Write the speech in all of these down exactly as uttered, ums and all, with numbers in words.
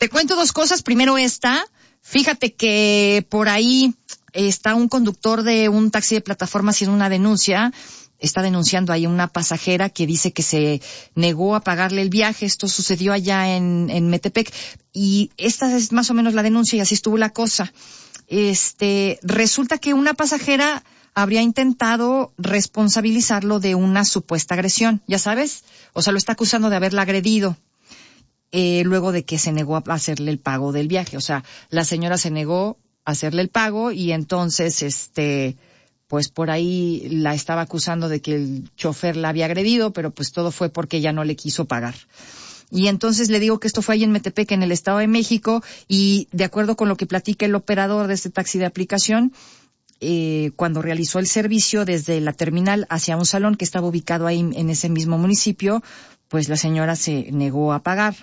Te cuento dos cosas. Primero esta. Fíjate que por ahí está un conductor de un taxi de plataforma haciendo una denuncia. Está denunciando ahí una pasajera que dice que se negó a pagarle el viaje. Esto sucedió allá en, en Metepec. Y esta es más o menos la denuncia y así estuvo la cosa. Este, resulta que una pasajera habría intentado responsabilizarlo de una supuesta agresión, ¿ya sabes? O sea, lo está acusando de haberla agredido. Eh, luego de que se negó a hacerle el pago del viaje. O sea, la señora se negó a hacerle el pago y entonces, este, pues por ahí la estaba acusando de que el chofer la había agredido, pero pues todo fue porque ella no le quiso pagar. Y entonces le digo que esto fue ahí en Metepec, en el Estado de México, y de acuerdo con lo que platica el operador de este taxi de aplicación, eh, cuando realizó el servicio desde la terminal hacia un salón que estaba ubicado ahí en ese mismo municipio, pues la señora se negó a pagar.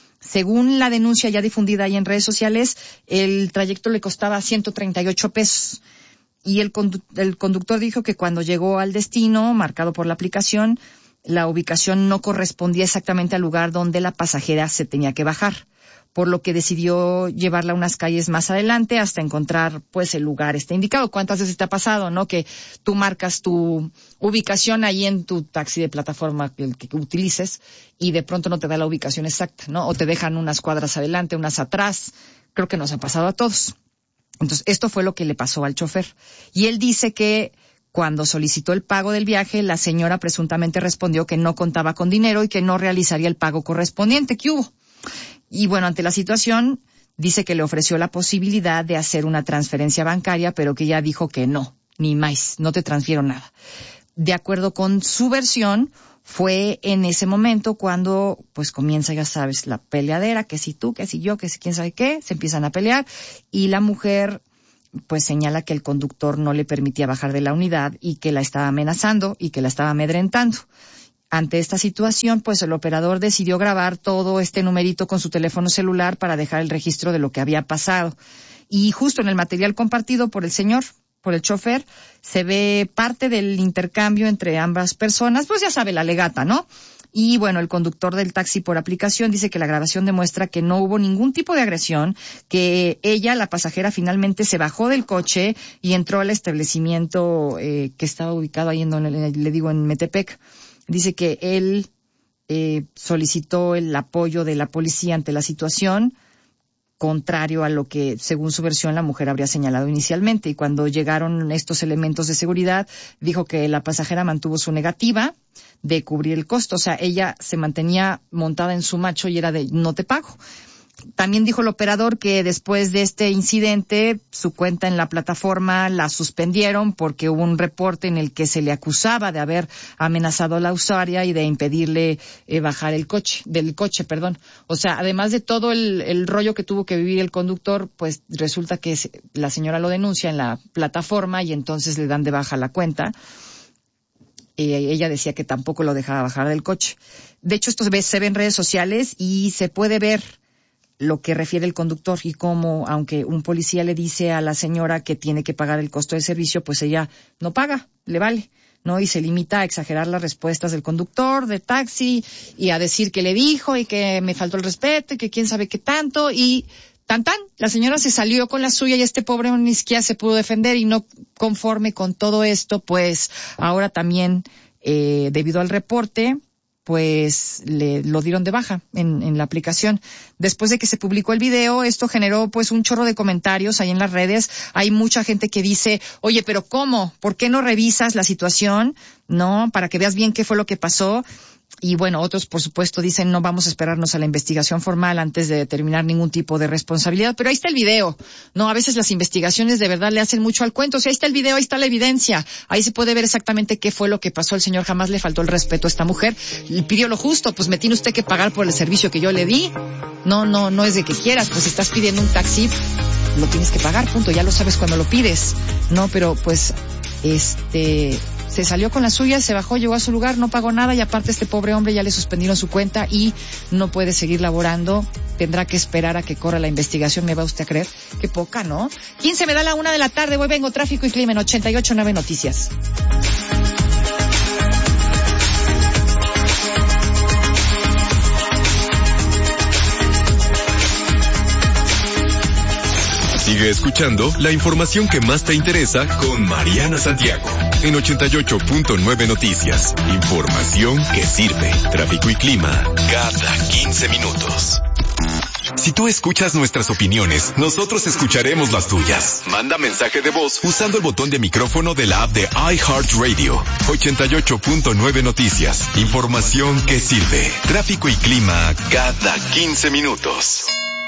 Según la denuncia ya difundida ahí en redes sociales, el trayecto le costaba ciento treinta y ocho pesos. Y el, condu- el conductor dijo que cuando llegó al destino, marcado por la aplicación, la ubicación no correspondía exactamente al lugar donde la pasajera se tenía que bajar, por lo que decidió llevarla a unas calles más adelante hasta encontrar pues el lugar este indicado. ¿Cuántas veces te ha pasado, no? Que tú marcas tu ubicación ahí en tu taxi de plataforma, el que utilices, y de pronto no te da la ubicación exacta, ¿no? O te dejan unas cuadras adelante, unas atrás. Creo que nos ha pasado a todos. Entonces, esto fue lo que le pasó al chofer. Y él dice que cuando solicitó el pago del viaje, la señora presuntamente respondió que no contaba con dinero y que no realizaría el pago correspondiente. ¿Qué hubo? Y bueno, ante la situación, dice que le ofreció la posibilidad de hacer una transferencia bancaria, pero que ella dijo que no, ni más, no te transfiero nada. De acuerdo con su versión, fue en ese momento cuando, pues comienza, ya sabes, la peleadera, que si tú, que si yo, que si quién sabe qué, se empiezan a pelear, y la mujer, pues señala que el conductor no le permitía bajar de la unidad y que la estaba amenazando y que la estaba amedrentando. Ante esta situación, pues el operador decidió grabar todo este numerito con su teléfono celular para dejar el registro de lo que había pasado. Y justo en el material compartido por el señor, por el chofer, se ve parte del intercambio entre ambas personas, pues ya sabe, la legata, ¿no? Y bueno, el conductor del taxi por aplicación dice que la grabación demuestra que no hubo ningún tipo de agresión, que ella, la pasajera, finalmente se bajó del coche y entró al establecimiento eh, que estaba ubicado ahí en donde le, le digo, en Metepec. Dice que él eh, solicitó el apoyo de la policía ante la situación, contrario a lo que, según su versión, la mujer habría señalado inicialmente. Y cuando llegaron estos elementos de seguridad, dijo que la pasajera mantuvo su negativa de cubrir el costo. O sea, ella se mantenía montada en su macho y era de no te pago. También dijo el operador que después de este incidente, su cuenta en la plataforma la suspendieron porque hubo un reporte en el que se le acusaba de haber amenazado a la usuaria y de impedirle eh, bajar el coche, del coche, perdón. O sea, además de todo el, el rollo que tuvo que vivir el conductor, pues resulta que la señora lo denuncia en la plataforma y entonces le dan de baja la cuenta. Eh, ella decía que tampoco lo dejaba bajar del coche. De hecho, esto se ve, se ve en redes sociales y se puede ver lo que refiere el conductor y cómo, aunque un policía le dice a la señora que tiene que pagar el costo del servicio, pues ella no paga, le vale, ¿no? Y se limita a exagerar las respuestas del conductor de taxi y a decir que le dijo y que me faltó el respeto y que quién sabe qué tanto y tan tan. La señora se salió con la suya y este pobre ni siquiera se pudo defender y no conforme con todo esto, pues ahora también, eh, debido al reporte, pues le lo dieron de baja en, en la aplicación. Después de que se publicó el video, esto generó pues un chorro de comentarios ahí en las redes. Hay mucha gente que dice, oye, pero ¿cómo? ¿Por qué no revisas la situación? No, para que veas bien qué fue lo que pasó. Y bueno, otros por supuesto dicen no vamos a esperarnos a la investigación formal antes de determinar ningún tipo de responsabilidad, pero ahí está el video, ¿no? A veces las investigaciones de verdad le hacen mucho al cuento, o sea, ahí está el video, ahí está la evidencia, ahí se puede ver exactamente qué fue lo que pasó. El señor jamás le faltó el respeto a esta mujer, le pidió lo justo, pues me tiene usted que pagar por el servicio que yo le di, no, no, no es de que quieras, pues si estás pidiendo un taxi, lo tienes que pagar, punto, ya lo sabes cuando lo pides, ¿no? Pero pues, este... se salió con la suya, se bajó, llegó a su lugar, no pagó nada y aparte este pobre hombre ya le suspendieron su cuenta y no puede seguir laborando. Tendrá que esperar a que corra la investigación, ¿me va usted a creer? Qué poca, ¿no? quince me da la una de la tarde, voy, vengo, tráfico y clima en ochenta y ocho nueve Noticias. Sigue escuchando la información que más te interesa con Mariana Santiago en ochenta y ocho punto nueve Noticias. Información que sirve. Tráfico y clima cada quince minutos. Si tú escuchas nuestras opiniones, nosotros escucharemos las tuyas. Manda mensaje de voz usando el botón de micrófono de la app de iHeartRadio. ochenta y ocho punto nueve Noticias. Información que sirve. Tráfico y clima cada quince minutos.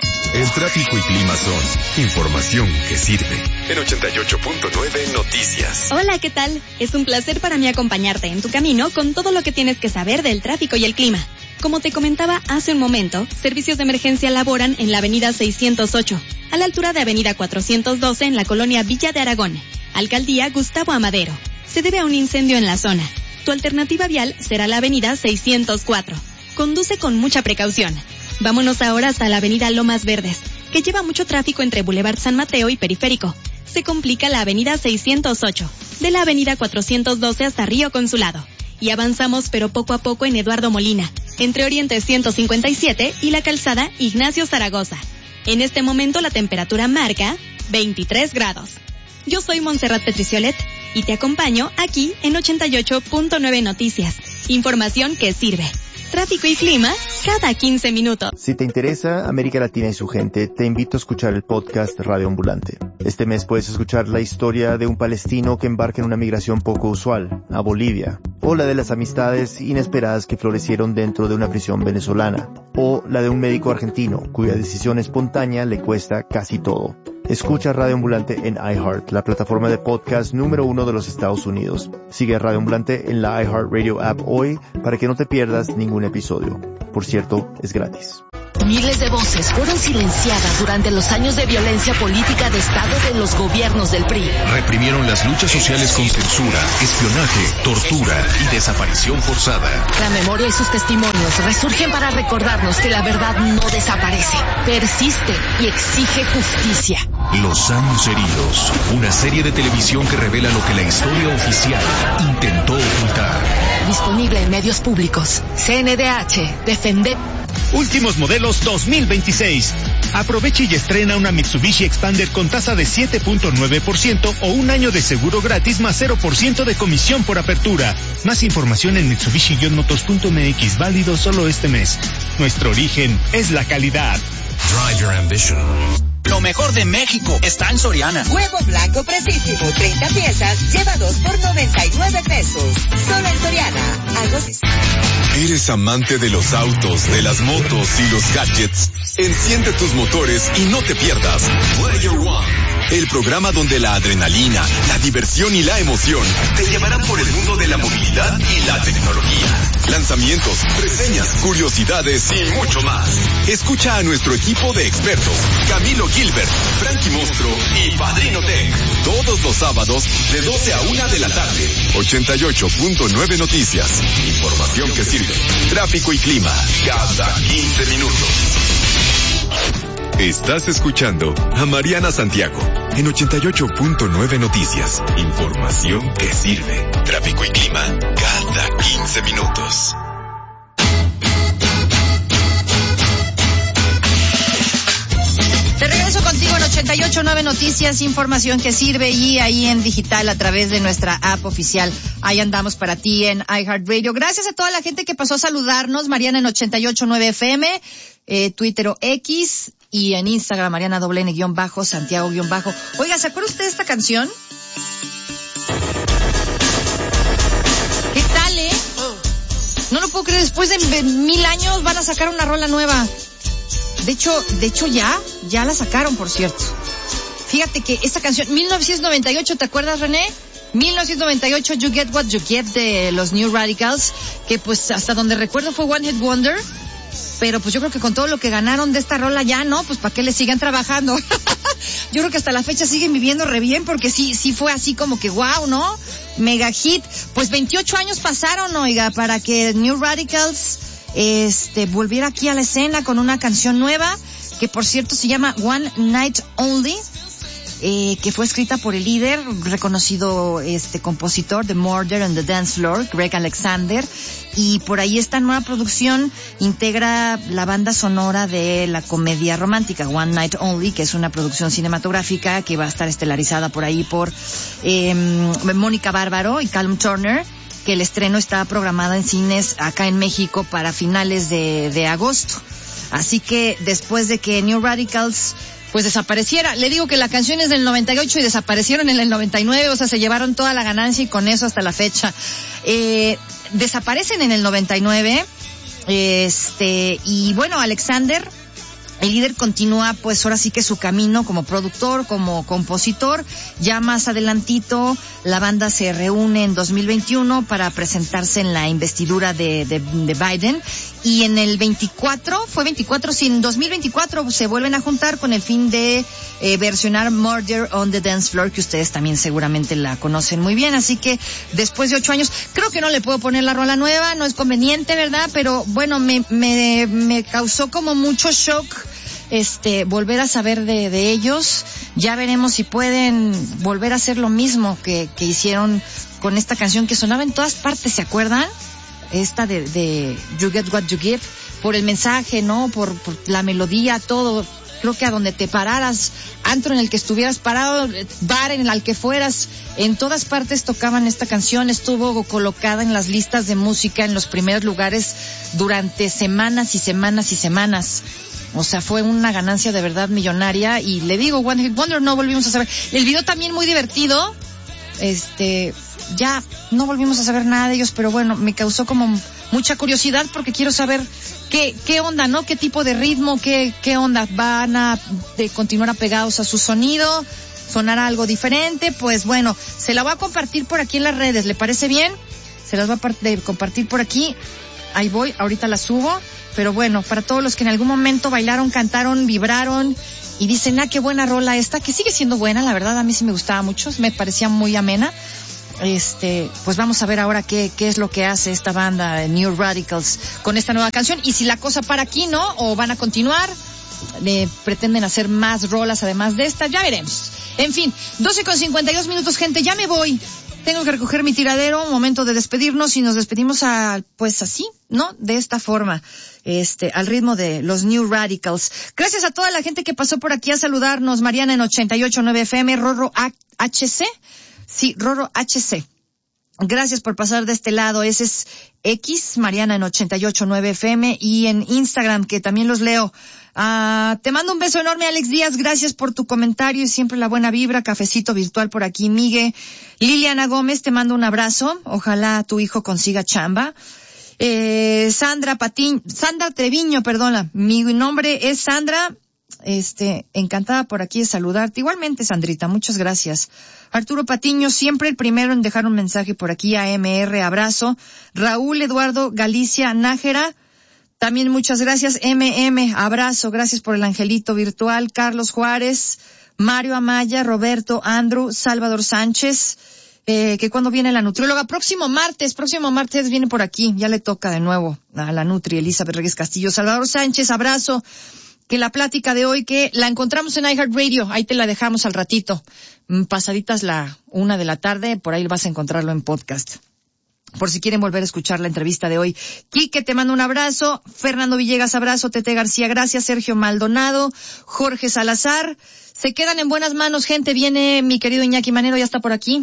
El tráfico y clima son información que sirve. En ochenta y ocho punto nueve Noticias. Hola, ¿qué tal? Es un placer para mí acompañarte en tu camino con todo lo que tienes que saber del tráfico y el clima. Como te comentaba hace un momento, servicios de emergencia laboran en la avenida seiscientos ocho, a la altura de avenida cuatrocientos doce en la colonia Villa de Aragón. Alcaldía Gustavo Amadero. Se debe a un incendio en la zona. Tu alternativa vial será la avenida seiscientos cuatro. Conduce con mucha precaución. Vámonos ahora hasta la avenida Lomas Verdes, que lleva mucho tráfico entre Boulevard San Mateo y Periférico. Se complica la avenida seiscientos ocho, de la avenida cuatrocientos doce hasta Río Consulado. Y avanzamos pero poco a poco en Eduardo Molina, entre Oriente ciento cincuenta y siete y la calzada Ignacio Zaragoza. En este momento la temperatura marca veintitrés grados. Yo soy Montserrat Petriciolet y te acompaño aquí en ochenta y ocho punto nueve Noticias. Información que sirve. Tráfico y clima cada quince minutos. Si te interesa América Latina y su gente, te invito a escuchar el podcast Radio Ambulante. Este mes puedes escuchar la historia de un palestino que embarca en una migración poco usual, a Bolivia, o la de las amistades inesperadas que florecieron dentro de una prisión venezolana, o la de un médico argentino cuya decisión espontánea le cuesta casi todo. Escucha Radio Ambulante en iHeart, la plataforma de podcast número uno de los Estados Unidos. Sigue a Radio Ambulante en la iHeartRadio app hoy para que no te pierdas ningún episodio. Por cierto, es gratis. Miles de voces fueron silenciadas durante los años de violencia política de Estado de los gobiernos del P R I. Reprimieron las luchas sociales con censura, espionaje, tortura y desaparición forzada. La memoria y sus testimonios resurgen para recordarnos que la verdad no desaparece, persiste y exige justicia. Los años heridos, una serie de televisión que revela lo que la historia oficial intentó ocultar. Disponible en medios públicos. C N D H, defender. Últimos modelos dos mil veintiséis. Aprovecha y estrena una Mitsubishi Expander con tasa de siete punto nueve por ciento o un año de seguro gratis más cero por ciento de comisión por apertura. Más información en mitsubishi guion motos punto m x, válido solo este mes. Nuestro origen es la calidad. Drive your ambition. Lo mejor de México está en Soriana. Huevo blanco precisísimo, treinta piezas, lleva dos por noventa y nueve pesos. Solo en Soriana. Algo... ¿Eres amante de los autos, de las motos y los gadgets? Enciende tus motores y no te pierdas Player One, el programa donde la adrenalina, la diversión y la emoción te llevarán por el mundo de la movilidad y la tecnología. Lanzamientos, reseñas, curiosidades y mucho más. Escucha a nuestro equipo de expertos, Camilo Gilbert, Frankie Monstro y Padrino Tech, todos los sábados de doce a una de la tarde. ochenta y ocho punto nueve Noticias. Información que sirve. Tráfico y clima cada quince minutos. Estás escuchando a Mariana Santiago en ochenta y ocho punto nueve Noticias. Información que sirve. Tráfico y clima cada quince minutos. Te regreso contigo en ochenta y ocho punto nueve Noticias, información que sirve, y ahí en digital a través de nuestra app oficial. Ahí andamos para ti en iHeartRadio. Gracias a toda la gente que pasó a saludarnos. Mariana en ochenta y ocho punto nueve F M, eh, Twitter o X, y en Instagram Mariana doble N guión bajo, Santiago guión bajo. Oiga, ¿se acuerda usted de esta canción? ¿Qué tal, eh? No lo puedo creer, después de mil años van a sacar una rola nueva. De hecho, de hecho ya, ya la sacaron, por cierto. Fíjate que esta canción, mil novecientos noventa y ocho, ¿te acuerdas, René? mil novecientos noventa y ocho, You Get What You Get, de los New Radicals, que pues hasta donde recuerdo fue One Hit Wonder, pero pues yo creo que con todo lo que ganaron de esta rola ya, ¿no? Pues para qué le sigan trabajando. Yo creo que hasta la fecha siguen viviendo re bien, porque sí, sí fue así como que wow, ¿no? Mega hit. Pues veintiocho años pasaron, oiga, para que New Radicals este volviera aquí a la escena con una canción nueva, que por cierto se llama One Night Only. eh, que fue escrita por el líder, reconocido este compositor de Murder on the Dance Floor, Greg Alexander, y por ahí esta nueva producción integra la banda sonora de la comedia romántica One Night Only, que es una producción cinematográfica que va a estar estelarizada por ahí por eh, Mónica Bárbaro y Callum Turner, que el estreno está programado en cines acá en México para finales de, de agosto. Así que después de que New Radicals pues desapareciera, le digo que la canción es del noventa y ocho y desaparecieron en el noventa y nueve, o sea, se llevaron toda la ganancia y con eso hasta la fecha. Eh, desaparecen en el noventa y nueve, este, y bueno, Alexander, el líder, continúa pues ahora sí que su camino como productor, como compositor. Ya más adelantito la banda se reúne en dos mil veintiuno para presentarse en la investidura de, de, de Biden, y en el veinticuatro, fue veinticuatro, sí, en dos mil veinticuatro se vuelven a juntar con el fin de eh, versionar Murder on the Dance Floor, que ustedes también seguramente la conocen muy bien. Así que después de ocho años, creo que no le puedo poner la rola nueva, no es conveniente, ¿verdad? Pero bueno, me, me, me causó como mucho shock este volver a saber de, de ellos. Ya veremos si pueden volver a hacer lo mismo que, que hicieron con esta canción que sonaba en todas partes, ¿se acuerdan? Esta de, de You Get What You Give, por el mensaje, ¿no? Por, por la melodía, todo. Creo que a donde te pararas, antro en el que estuvieras parado, bar en el que fueras, en todas partes tocaban esta canción. Estuvo colocada en las listas de música en los primeros lugares durante semanas y semanas y semanas. O sea, fue una ganancia de verdad millonaria. Y le digo, One Hit Wonder, no volvimos a saber. El video también muy divertido. Este, ya no volvimos a saber nada de ellos, pero bueno, me causó como mucha curiosidad porque quiero saber qué, qué onda, ¿no? Qué tipo de ritmo, qué, qué onda. ¿Van a de continuar apegados a su sonido? ¿Sonará algo diferente? Pues bueno, se la voy a compartir por aquí en las redes, ¿le parece bien? Se las voy a compartir por aquí. Ahí voy, ahorita la subo. Pero bueno, para todos los que en algún momento bailaron, cantaron, vibraron y dicen, ah, qué buena rola esta, que sigue siendo buena, la verdad, a mí sí me gustaba mucho, me parecía muy amena. Este, pues vamos a ver ahora qué, qué es lo que hace esta banda New Radicals con esta nueva canción, y si la cosa para aquí, ¿no? O van a continuar, eh, pretenden hacer más rolas además de esta, ya veremos. En fin, doce con cincuenta y dos minutos, gente, ya me voy. Tengo que recoger mi tiradero, momento de despedirnos, y nos despedimos a, pues así, ¿no? De esta forma, este, al ritmo de los New Radicals. Gracias a toda la gente que pasó por aquí a saludarnos. Mariana en ochenta y ocho punto nueve F M, Rorro H C, sí, Rorro H C. Gracias por pasar de este lado. Ese es X, Mariana en ochenta y ocho punto nueve F M, y en Instagram, que también los leo. Ah, te mando un beso enorme, Alex Díaz. Gracias por tu comentario y siempre la buena vibra. Cafecito virtual por aquí, Migue. Liliana Gómez, te mando un abrazo. Ojalá tu hijo consiga chamba. Eh, Sandra Patiño, Sandra Treviño, perdona. Mi nombre es Sandra. Este, encantada por aquí de saludarte. Igualmente, Sandrita, muchas gracias. Arturo Patiño, siempre el primero en dejar un mensaje por aquí. A M R, abrazo. Raúl Eduardo Galicia Nájera, también muchas gracias. M M, abrazo, gracias por el angelito virtual. Carlos Juárez, Mario Amaya, Roberto, Andrew, Salvador Sánchez, eh, que cuando viene la nutrióloga, próximo martes, próximo martes viene por aquí, ya le toca de nuevo a la Nutri, Elizabeth Reyes Castillo. Salvador Sánchez, abrazo. Que la plática de hoy, que la encontramos en iHeartRadio, ahí te la dejamos al ratito, pasaditas la una de la tarde, por ahí vas a encontrarlo en podcast, por si quieren volver a escuchar la entrevista de hoy. Quique, te mando un abrazo. Fernando Villegas, abrazo. Tete García, gracias. Sergio Maldonado, Jorge Salazar, se quedan en buenas manos, gente. Viene mi querido Iñaki Manero, ya está por aquí.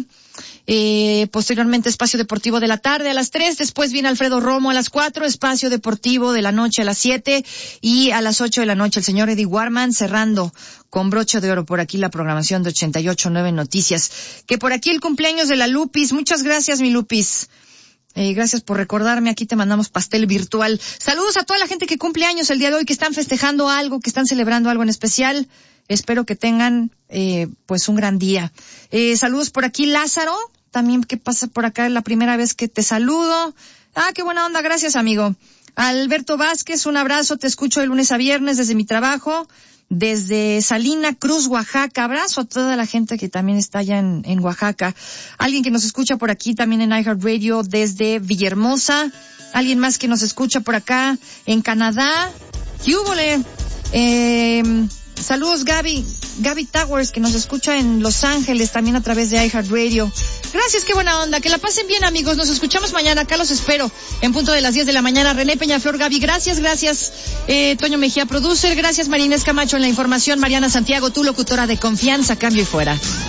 Eh, posteriormente Espacio Deportivo de la tarde a las tres, después viene Alfredo Romo a las cuatro, Espacio Deportivo de la noche a las siete, y a las ocho de la noche el señor Eddie Warman cerrando con broche de oro por aquí la programación de ochenta y ocho punto nueve Noticias. Que por aquí el cumpleaños de la Lupis, muchas gracias mi Lupis. Eh, gracias por recordarme, aquí te mandamos pastel virtual. Saludos a toda la gente que cumple años el día de hoy, que están festejando algo, que están celebrando algo en especial. Espero que tengan, eh, pues un gran día. Eh, saludos por aquí, Lázaro, también que pasa por acá, es la primera vez que te saludo. Ah, qué buena onda, gracias amigo. Alberto Vázquez, un abrazo, te escucho de lunes a viernes desde mi trabajo, desde Salina Cruz, Oaxaca. Abrazo a toda la gente que también está allá en, en Oaxaca. Alguien que nos escucha por aquí también en iHeartRadio desde Villahermosa. Alguien más que nos escucha por acá en Canadá. ¡Qué húbole! Eh, Saludos Gaby, Gaby Towers, que nos escucha en Los Ángeles, también a través de iHeartRadio. Gracias, qué buena onda. Que la pasen bien, amigos. Nos escuchamos mañana. Acá los espero en punto de las diez de la mañana. René Peñaflor, Gaby, gracias, gracias. Eh, Toño Mejía, producer. Gracias, Marinés Camacho en la información. Mariana Santiago, tu locutora de confianza. Cambio y fuera.